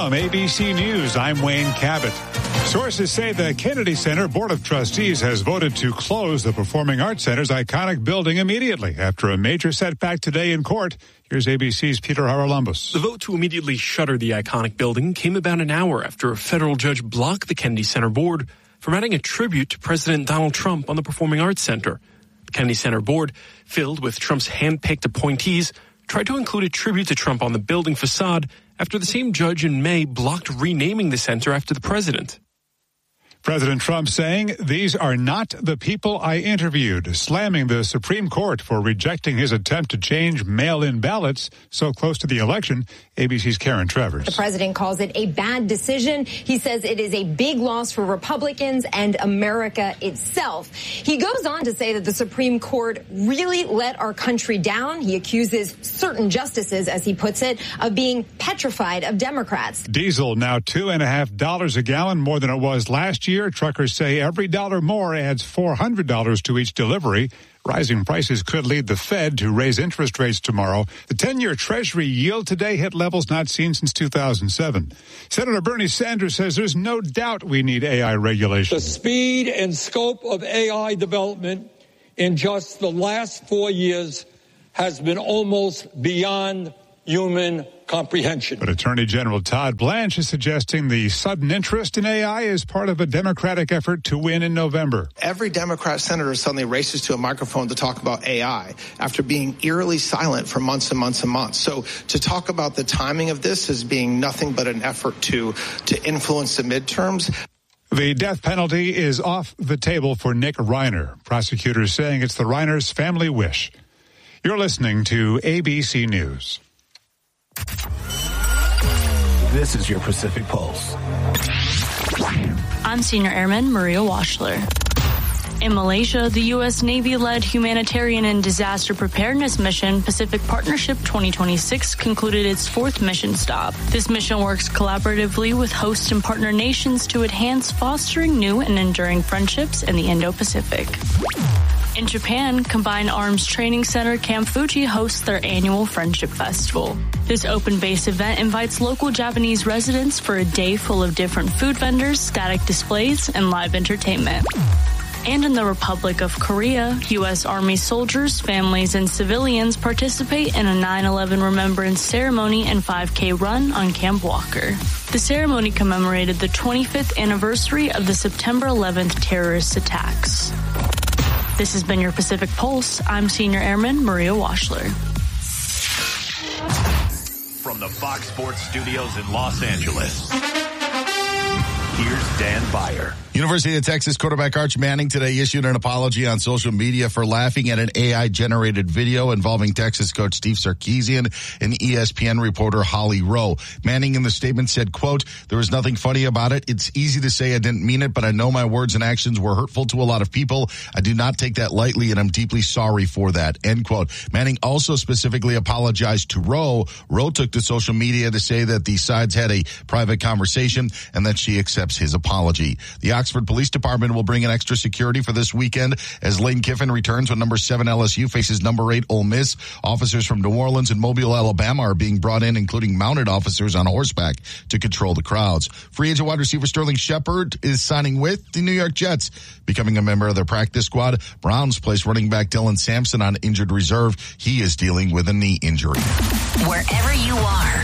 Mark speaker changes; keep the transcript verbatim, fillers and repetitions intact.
Speaker 1: From A B C News, I'm Wayne Cabot. Sources say the Kennedy Center Board of Trustees has voted to close the Performing Arts Center's iconic building immediately after a major setback today in court. Here's A B C's Peter Haralambos.
Speaker 2: The vote to immediately shutter the iconic building came about an hour after a federal judge blocked the Kennedy Center Board from adding a tribute to President Donald Trump on the Performing Arts Center. The Kennedy Center Board, filled with Trump's hand-picked appointees, tried to include a tribute to Trump on the building facade after the same judge in May blocked renaming the center after the president.
Speaker 1: President Trump saying, "These are not the people I interviewed," slamming the Supreme Court for rejecting his attempt to change mail-in ballots so close to the election. A B C's Karen Travers.
Speaker 3: The president calls it a bad decision. He says it is a big loss for Republicans and America itself. He goes on to say that the Supreme Court really let our country down. He accuses certain justices, as he puts it, of being petrified of Democrats.
Speaker 1: Diesel now two and a half dollars a gallon, more than it was last year. Truckers say every dollar more adds four hundred dollars to each delivery. Rising prices could lead the Fed to raise interest rates tomorrow. The ten-year Treasury yield today hit levels not seen since two thousand seven. Senator Bernie Sanders says there's no doubt we need A I regulation.
Speaker 4: The speed and scope of A I development in just the last four years has been almost beyond human comprehension.
Speaker 1: But Attorney General Todd Blanche is suggesting the sudden interest in A I is part of a Democratic effort to win in November.
Speaker 5: Every Democrat senator suddenly races to a microphone to talk about A I after being eerily silent for months and months and months. So to talk about the timing of this as being nothing but an effort to, to influence the midterms.
Speaker 1: The death penalty is off the table for Nick Reiner. Prosecutors saying it's the Reiner's family wish. You're listening to A B C News.
Speaker 6: This is your Pacific Pulse.
Speaker 7: I'm Senior Airman Maria Washler. In Malaysia, the U S Navy-led humanitarian and disaster preparedness mission Pacific Partnership twenty twenty-six concluded its fourth mission stop. This mission works collaboratively with host and partner nations to enhance fostering new and enduring friendships in the Indo-Pacific. In Japan, Combined Arms Training Center Camp Fuji hosts their annual Friendship Festival. This open-based event invites local Japanese residents for a day full of different food vendors, static displays, and live entertainment. And in the Republic of Korea, U S Army soldiers, families, and civilians participate in a nine eleven remembrance ceremony and five K run on Camp Walker. The ceremony commemorated the twenty-fifth anniversary of the September eleventh terrorist attacks. This has been your Pacific Pulse. I'm Senior Airman Maria Washler.
Speaker 8: From the Fox Sports Studios in Los Angeles, here's Dan Beyer.
Speaker 9: University of Texas quarterback Arch Manning today issued an apology on social media for laughing at an A I-generated video involving Texas coach Steve Sarkisian and E S P N reporter Holly Rowe. Manning in the statement said, quote, "There was nothing funny about it. It's easy to say I didn't mean it, but I know my words and actions were hurtful to a lot of people. I do not take that lightly, and I'm deeply sorry for that," end quote. Manning also specifically apologized to Rowe. Rowe took to social media to say that the sides had a private conversation and that she accepts his apology. The Oxford Police Department will bring in extra security for this weekend as Lane Kiffin returns when number seven L S U faces number eight Ole Miss. Officers from New Orleans and Mobile, Alabama are being brought in, including mounted officers on horseback to control the crowds. Free agent wide receiver Sterling Shepard is signing with the New York Jets, becoming a member of their practice squad. Browns placed running back Dylan Sampson on injured reserve. He is dealing with a knee injury.
Speaker 10: Wherever you are,